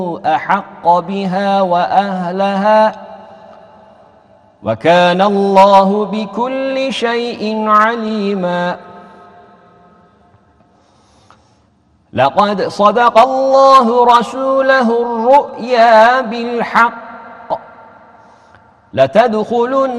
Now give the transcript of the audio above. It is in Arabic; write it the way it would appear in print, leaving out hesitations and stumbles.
أحق بها وأهلها وكان الله بكل شيء عليما. لقد صدق الله رسوله الرؤيا بالحق لتدخلن